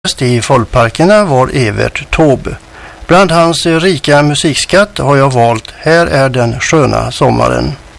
I folkparkerna var Evert Taube. Bland hans rika musikskatt har jag valt Här är den sköna sommaren.